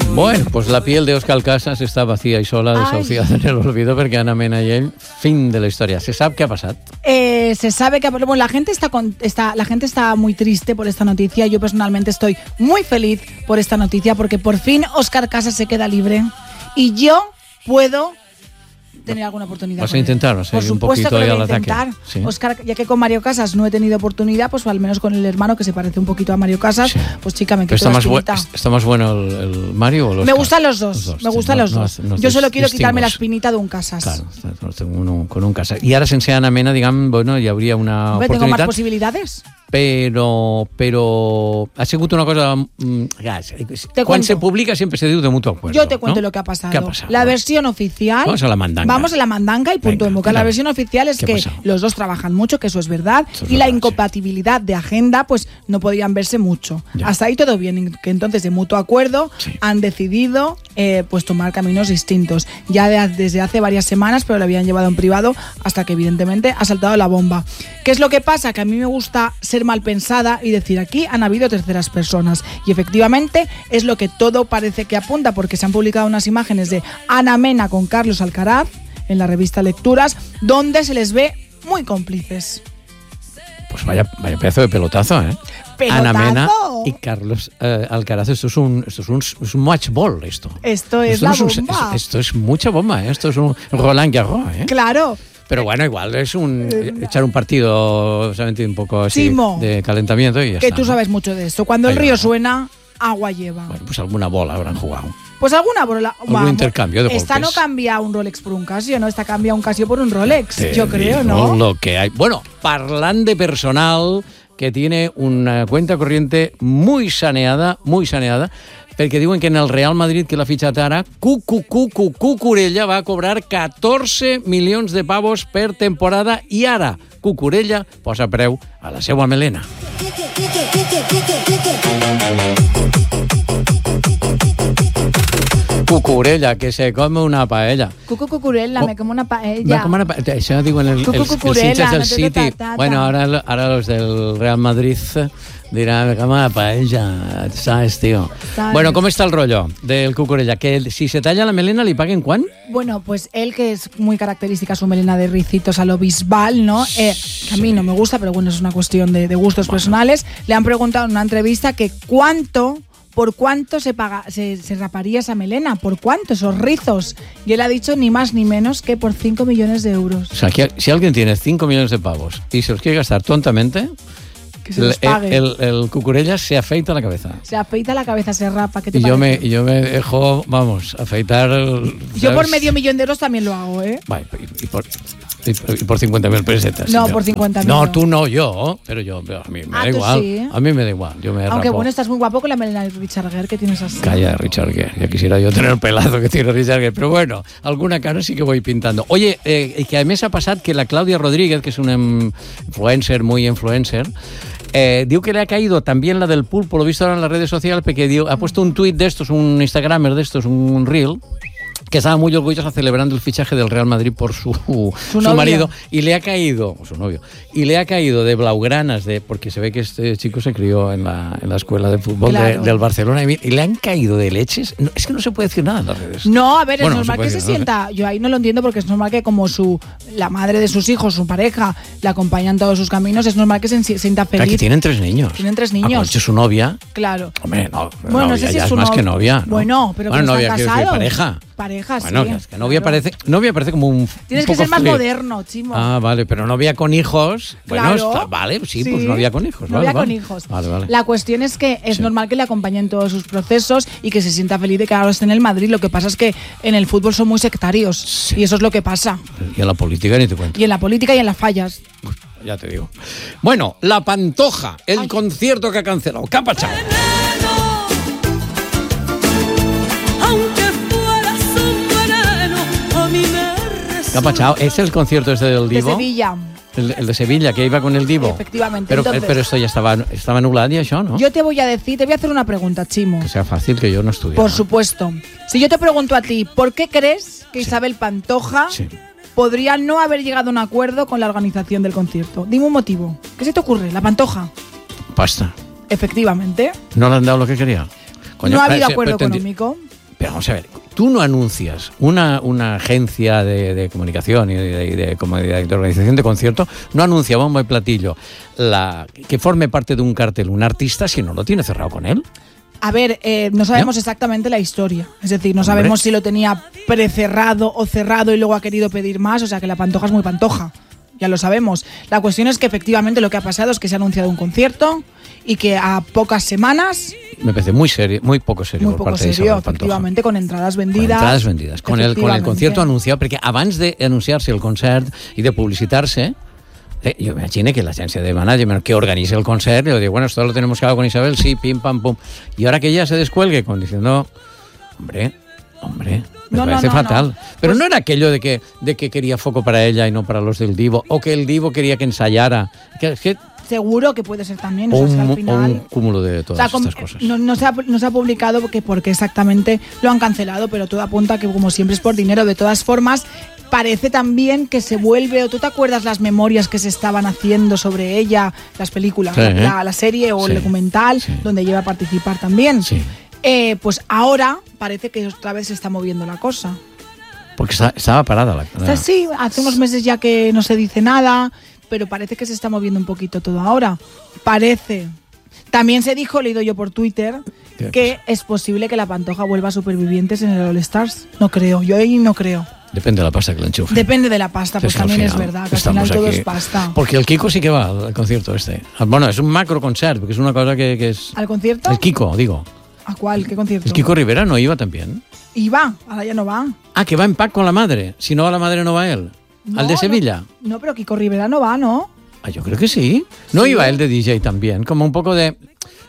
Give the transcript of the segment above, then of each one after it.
Bueno, pues la piel de Òscar Casas està vacía i sola, desahuciada en el olvido, perquè Ana Mena i ell, fin de la història. ¿Se sabe qué ha pasado? Se sabe que bueno, la gente está muy triste por esta noticia. Yo personalmente estoy muy feliz por esta noticia porque por fin Òscar Casas se queda libre y yo puedo tener alguna oportunidad. ¿Vas a intentar? ¿Vas a ir un poquito ahí al ataque? Sí. Òscar, ya que con Mario Casas no he tenido oportunidad, pues al menos con el hermano que se parece un poquito a Mario Casas, sí. Pues chica, me quito la espinita. ¿Está más bueno el Mario o el Òscar? Me gustan los dos. Me gustan los dos. Yo solo quiero quitarme la espinita de un Casas. Claro, con un Casas. Y ahora sense Ana Mena, digamos, bueno, ya habría una oportunidad. ¿Tengo más posibilidades? Pero ha sigut una cosa... Cuando se publica siempre se diu de mutuo acuerdo. Yo te cuento, ¿no? Lo que ha pasado. ¿Qué ha pasado? La versión oficial... Vamos a la mandanga y punto de muca. La versión oficial es que los dos trabajan mucho, que eso es verdad, y la incompatibilidad de agenda, pues no podían verse mucho. Ya. Hasta ahí todo bien, que entonces de mutuo acuerdo han decidido pues tomar caminos distintos. Ya desde hace varias semanas, pero lo habían llevado en privado hasta que evidentemente ha saltado la bomba. ¿Qué es lo que pasa? Que a mí me gusta ser mal pensada y decir aquí han habido terceras personas y efectivamente es lo que todo parece que apunta, porque se han publicado unas imágenes de Ana Mena con Carlos Alcaraz en la revista Lecturas donde se les ve muy cómplices. Pues vaya pedazo de pelotazo, ¿eh? ¿Pelotazo? Ana Mena y Carlos Alcaraz, esto es un match ball, esto. Esto es la bomba. Esto es mucha bomba, ¿eh? Esto es un Roland Garros, ¿eh? Claro. Pero bueno, igual es echar un partido solamente un poco así Simo, de calentamiento y ya que está. Tú sabes mucho de esto. Cuando el río suena, agua lleva. Bueno, pues alguna bola habrán jugado. Pues alguna bola. Algún intercambio de golpes. Esta no cambia un Rolex por un Casio, ¿no? Esta cambia un Casio por un Rolex, yo creo, ¿no? Lo que hay. Bueno, parlant de personal que tiene una cuenta corriente muy saneada, perquè diuen que en el Real Madrid, que l'ha fitxat ara, Cucurella va cobrar 14 milions de pavos per temporada i ara Cucurella posa preu a la seva melena. Cucurella, que se come una paella. Cucurella, me como una paella. Això diuen els hinchas del City. Bueno, ahora los del Real Madrid dirán, me como una paella, ¿sabes, tío? ¿Sabes? Bueno, ¿cómo está el rollo del Cucurella? Que si se talla la melena, ¿le paguen cuán? Bueno, pues él, que es muy característica su melena de ricitos a lo Bisbal, ¿no? Que a mí no me gusta, pero bueno, es una cuestión de gustos personales. Le han preguntado en una entrevista que ¿por cuánto se raparía esa melena? ¿Por cuánto? Esos rizos. Y él ha dicho ni más ni menos que por 5 millones de euros. O sea, que si alguien tiene 5 millones de pavos y se los quiere gastar tontamente, que se los pague. El Cucurella se afeita la cabeza. Se afeita la cabeza, se rapa. ¿Qué te parece? Yo me dejo, afeitar... Yo por $500,000 de euros también lo hago, ¿eh? Vale, y por 50.000 pesetas. No, por 50.000. No, tú no, yo. Pero a mí me da igual. Sí. A mí me da igual. Yo me Aunque rapo. bueno, estás muy guapo con la melena de Richard Gere que tienes así. Calla, Richard Gere. Ya quisiera yo tener el pelado que tiene Richard Gere. Pero bueno, alguna cara sí que voy pintando. Oye, que además ha pasado que la Claudia Rodríguez, que es una influencer, muy influencer, digo que le ha caído también la del pulpo, lo he visto ahora en las redes sociales, porque ha puesto un tuit de estos, un Instagramer de estos, un reel, que estaba muy orgullosa celebrando el fichaje del Real Madrid por su marido, y le ha caído, su novio, y le ha caído de blaugranas, porque se ve que este chico se crió en la escuela de fútbol del Barcelona, y le han caído de leches. No, es que no se puede decir nada en las redes. No, a ver, es normal que se sienta, yo ahí no lo entiendo, porque es normal que como la madre de sus hijos, su pareja, la acompañan todos sus caminos, es normal que se sienta feliz. Claro, que tienen 3 niños. Tienen 3 niños. Aproveche su novia. Claro. Hombre, no, bueno, novia, no sé si ya es su más que novia, ¿no? Bueno, pero que novia, están casados. Pareja. Bueno, sí. Es que novia parece como un Tienes un que ser más flip. moderno, Chimo. Ah, vale, pero novia con hijos. Claro. Bueno, vale, sí, pues novia con hijos. Novia con hijos. Vale. La cuestión es que es normal que le acompañen todos sus procesos y que se sienta feliz de que ahora esté en el Madrid. Lo que pasa es que en el fútbol son muy sectarios y eso es lo que pasa. Y en la política ni te cuento. Y en la política y en las fallas. Ya te digo. Bueno, La Pantoja, el concierto que ha cancelado. ¿Qué ha pasado? ¿Qué ha pasado? ¿Es el concierto este del Divo? De Sevilla. El de Sevilla, que iba con el Divo. Efectivamente. Pero esto ya estaba anulado y eso, ¿no? Yo te voy a hacer una pregunta, Chimo. Que sea fácil, que yo no estudie. Por supuesto. Si yo te pregunto a ti, ¿por qué crees que Isabel Pantoja podría no haber llegado a un acuerdo con la organización del concierto? Dime un motivo. ¿Qué se te ocurre? La Pantoja. Pasta. Efectivamente. ¿No le han dado lo que quería? Coño, no ha habido acuerdo económico. Pero vamos a ver, tú no anuncias una agencia de comunicación y de organización de conciertos, no anuncia bombo y platillo que forme parte de un cartel un artista si no lo tiene cerrado con él. A ver, no sabemos exactamente la historia. Es decir, no sabemos si lo tenía precerrado o cerrado y luego ha querido pedir más. O sea, que la Pantoja es muy Pantoja. Ya lo sabemos. La cuestión es que efectivamente lo que ha pasado es que se ha anunciado un concierto y que a pocas semanas... Me parece muy serio, muy poco serio. Muy poco serio, efectivamente, con entradas vendidas. Con el concierto anunciado, perquè abans d'anunciar-se el concert i de publicitar-se, yo me imagino que la agencia de management que organice el concert, le digo, bueno, esto lo tenemos que hacer con Isabel, sí, pim, pam, pum. Y ahora que ella se descuelgue diciendo, hombre, me parece fatal. No. Pero pues, no era aquello de que quería foco para ella y no para los del Divo, o que el Divo quería que ensayara. Seguro que puede ser también. O un cúmulo de todas estas cosas. No se ha publicado porque exactamente lo han cancelado, pero todo apunta que como siempre es por dinero. De todas formas, parece también que se vuelve, o tú te acuerdas las memorias que se estaban haciendo sobre ella, las películas, sí, la serie o el documental, donde ella iba a participar también. Sí. Pues ahora parece que otra vez se está moviendo la cosa. Porque estaba parada la cosa. Sí, hace unos meses ya que no se dice nada, pero parece que se está moviendo un poquito todo ahora. Parece. También se dijo, leído yo por Twitter, que es posible que la Pantoja vuelva a Supervivientes en el All Stars. No creo, yo ahí no creo. Depende de la pasta que le enchufe. Depende de la pasta, pues también es verdad, que al final todo es pasta. Porque el Kiko sí que va al concierto este. Bueno, es un macro concert, porque es una cosa que es... ¿Al concierto? El Kiko, digo. ¿A cuál? ¿Qué concierto? El Kiko Rivera no iba también. Iba, ahora ya no va. Ah, que va en pack con la madre. Si no va la madre, no va él. ¿Al de Sevilla? No, pero Kiko Rivera no va, ¿no? Ah, yo creo que sí. No iba él de DJ también, como un poco de...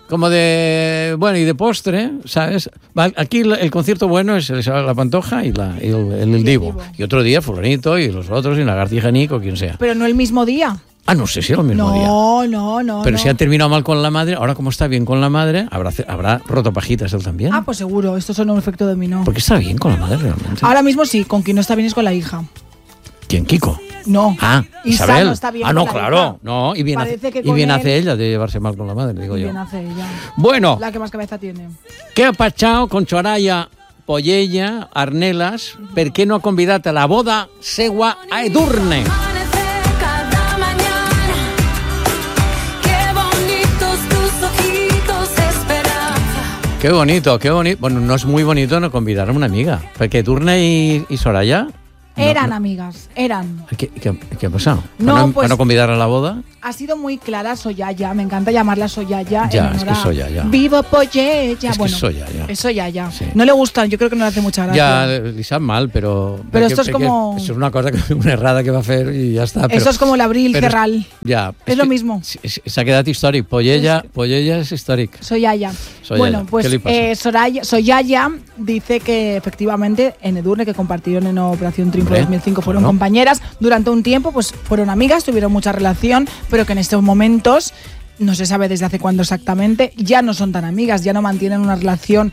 bueno, y de postre, ¿sabes? Aquí el concierto bueno es la Pantoja y el Divo. Y otro día Fulanito y los otros y Lagartija Nico, quien sea. Pero no el mismo día. Ah, no sé si era el mismo día. No. Pero si ha terminado mal con la madre, ahora como está bien con la madre, habrá roto pajitas él también. Ah, pues seguro, esto son un efecto dominó. Porque está bien con la madre realmente. Ahora mismo sí, con quien no está bien es con la hija. ¿Quién? ¿Kiko? No. Ah, Isabel. No está bien no, con claro. La hija. No, y bien hace ella de llevarse mal con la madre, digo yo. Bien hace ella. Bueno. La que más cabeza tiene. ¿Qué ha pasado con Soraya Pollella Arnelas? ¿Por qué no ha convidado a la boda seua a Edurne? Qué bonito. Bueno, no es muy bonito no convidar a una amiga. Porque Edurne y Soraya... Eran amigas, eran. ¿Qué ha pasado? No, ¿Para no convidar a la boda? Ha sido muy clara Soyaya, me encanta llamarla Soyaya. Ya, es que Soyaya. Vivo Pollella. Bueno, es Soyaya. Sí. No le gustan, yo creo que no le hace mucha gracia. Ya, le sabe mal, pero esto es como... Eso es una cosa, una errada que va a hacer y ya está. Eso es como el Abril Cerral. Ya. Es lo mismo. Se ha quedado histórico. Pollella es histórico. Soyaya. Bueno, pues Soyaya dice que efectivamente en Edurne, que compartieron en Operación Triunfo 2005, fueron compañeras durante un tiempo, pues fueron amigas, tuvieron mucha relación, pero que en estos momentos, no se sabe desde hace cuándo exactamente, ya no son tan amigas, ya no mantienen una relación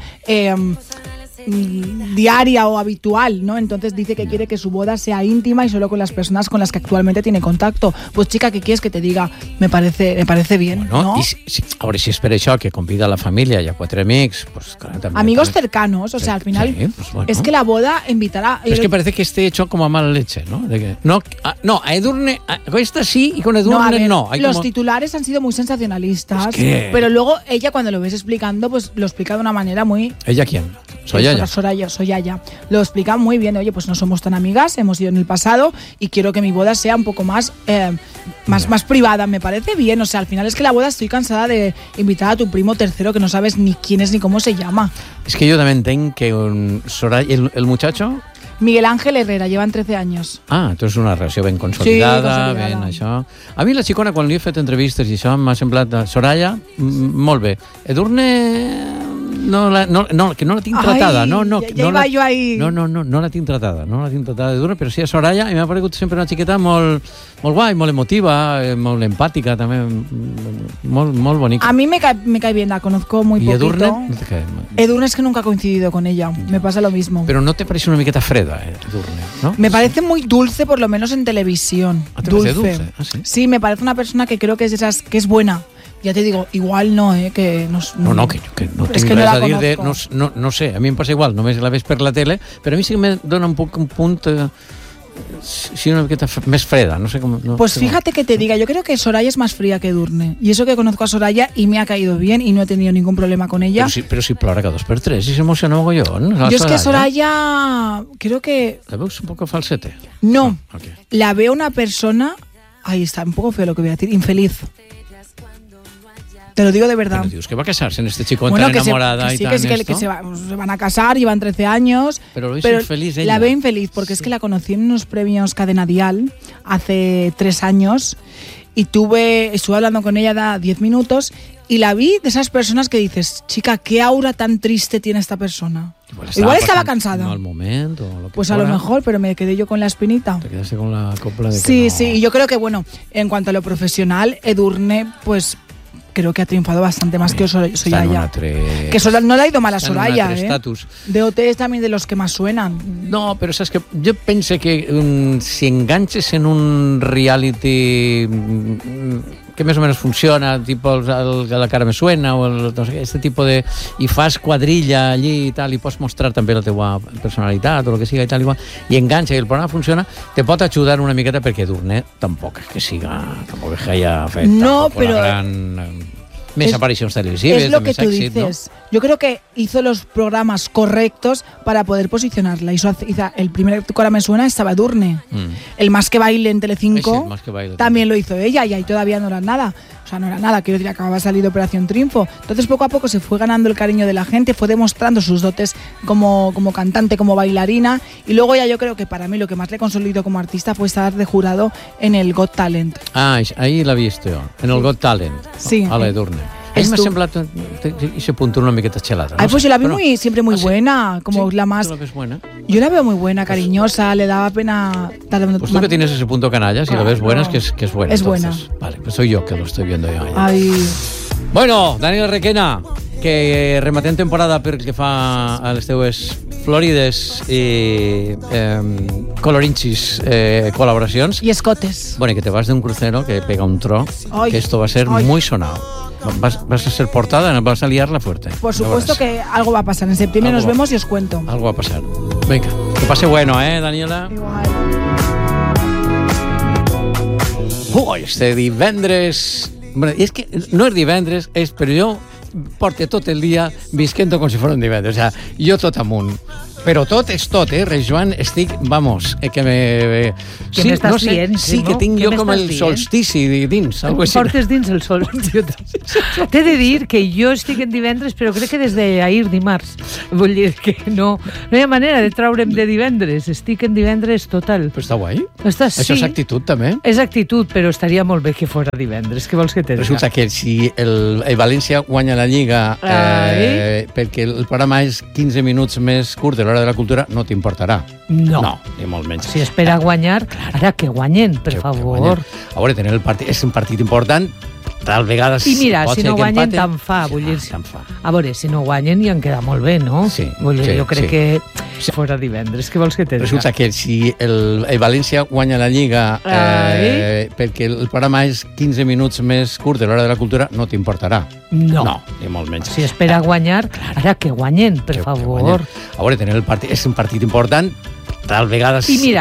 diaria o habitual, ¿no? Entonces dice que quiere que su boda sea íntima y solo con las personas con las que actualmente tiene contacto. Pues chica, ¿qué quieres que te diga? Me parece bien, bueno, ¿no? Ahora si espera això, que convida a la familia y a 4 amics, pues también, amigos cercanos, o sea, al final pues bueno. Es que la boda invitará... Pero es que parece que esté hecho como a mala leche, ¿no? A Edurne, con esta sí y con Edurne no. Los titulares han sido muy sensacionalistas, pero luego ella cuando lo ves explicando, pues lo explica de una manera muy... ¿Ella quién? Soyaya. Lo explica muy bien. Oye, pues no somos tan amigas, hemos ido en el pasado y quiero que mi boda sea un poco más privada. Me parece bien. O sea, al final es que la boda estoy cansada de invitar a tu primo tercero que no sabes ni quién es ni cómo se llama. Es que yo también tengo que Soraya, el muchacho... Miguel Ángel Herrera, llevan 13 años. Ah, entonces una relació ben consolidada, ben això. A mi la xicona, quan li he fet entrevistes i això, m'ha semblat Soraya, molt bé. Edurne... que no la tinc tratada. No la tinc tratada de Edurne, però sí a Soraya, i m'ha paregut sempre una xiqueta molt guai, molt emotiva, molt empàtica, també, molt bonica. A mí me cae bien, la conozco muy poquito. ¿Y Edurne? No te cae mal. Edurne es que nunca he coincidido con ella, me pasa lo mismo. Pero no te parece una miqueta freda, Edurne, ¿no? Me parece muy dulce, por lo menos en televisión. ¿Te parece dulce? ¿Ah, sí? Sí, me parece una persona que creo que es de esas, que es buena. Ya te digo, igual no, que no... Que no tinc res a dir de... No sé, a mi em passa igual, només la veig per la tele, però a mi sí que me dona un punt... Sí, una miqueta més freda, no sé cómo... Pues fíjate que te diga, yo creo que Soraya es más fría que Edurne. Y eso que conozco a Soraya y me ha caído bien y no he tenido ningún problema con ella. Pero si plora cada 2 per 3 y se emociona mogollón. Yo es que Soraya, creo que... ¿La veus un poco falsete? No, okay. La veo una persona... Ahí está, un poco feo lo que voy a decir, infeliz. Te lo digo de verdad. Pero Dios, que va a casarse en este chico tan enamorada y tal. Que se van a casar, llevan 13 años. Pero lo hizo infeliz ella. La veo infeliz porque es que la conocí en unos premios Cadena Dial hace 3 años y estuve hablando con ella 10 minutos y la vi de esas personas que dices, chica, qué aura tan triste tiene esta persona. Igual estaba cansada. Al momento, lo que pues fuera. A lo mejor, pero me quedé yo con la espinita. Te quedaste con la copla de que sí, y yo creo que, bueno, en cuanto a lo profesional, Edurne, pues... creo que ha triunfado bastante más que Soraya. Que eso no le ha ido mal a Soraya, De OT también de los que más suenan. No, pero sabes que yo pensé que si enganches en un reality que más o menos funciona, tipo La cara me suena o no sé, este tipo de... i fas quadrilla allí i tal, i pots mostrar també la teva personalitat o el que siga i tal, i enganxa i el programa funciona, te pot ajudar una miqueta perquè Edurne tampoc és que siga, tampoc és que haya fet no, però... Més aparicions televisivas. Es lo que tú dices. ¿No? Yo creo que hizo los programas correctos para poder posicionarla. Hizo el primer Cara me suena estaba Edurne. El Más que baile en Telecinco también lo hizo ella y ahí todavía no era nada. O sea, no era nada, quiero decir, acababa de salir de Operación Triunfo. Entonces, poco a poco se fue ganando el cariño de la gente, fue demostrando sus dotes como cantante, como bailarina. Y luego ya yo creo que para mí lo que más le consolidó como artista fue estar de jurado en el Got Talent. Ah, ahí l'he vist jo, en el Got Talent. Sí. A l'Edurne. A mí me ha semblado ese punto una miqueta chelada. Ay, pues yo la vi siempre muy buena, como ¿sí? la más... ¿Tú la ves buena? Yo la veo muy buena, cariñosa, le daba pena... Pues tú que tienes ese punto canalla, si la ves buena, es que es buena. Es entonces. Buena. Vale, pues soy yo que lo estoy viendo yo. Ay... Bueno, Daniel Requena, que rematem temporada pel que fa a les teues florides i colorinxis col·laboracions. Y escotes. Bueno, y que te vas de un crucero que pega un tro, ay, que esto va a ser muy sonado. Vas a ser portada, vas a liarla fuerte. Por supuesto que algo va a pasar. En septiembre nos vemos y os cuento. Algo va a pasar. Venga, que pase bueno, Daniela? Igual. Este divendres... Bueno, és que no és divendres, però jo porto tot el dia visquent com si fos un divendres. O sigui, jo tot amunt. Però tot és tot, Rejoan, estic, vamos, que me... Sí, me estàs dient? Sí, que tinc jo com el solstici dins. Portes dins el sol. T'he de dir que jo estic en divendres, però crec que des d'ahir dimarts. Vull dir que no hi ha manera de traure'm de divendres. Estic en divendres total. Però està guai. Sí. Això és actitud, també? És actitud, però estaria molt bé que fos divendres. Què vols que te diga? Resulta que si el València guanya la Lliga perquè el programa és 15 minuts més curt de l'Hora de la Cultura, no t'importarà. No. No, ni molt menys. Si espera guanyar, ara que guanyen, per favor. A veure, tenir el partit, és un partit important, tal vegada... I mira, si no guanyen, tant fa. Vull dir, a veure, si no guanyen ja en queda molt bé, no? Sí. Vull dir, jo crec que fora divendres. Què vols que te diga? Resulta que si el València guanya la Lliga perquè el programa és 15 minuts més curt de l'Hora de la Cultura, no t'importarà. No. No, ni molt menys. Si espera guanyar, ara que guanyen, per favor. A veure, tenir el partit, és un partit important, tal vegada... I mira,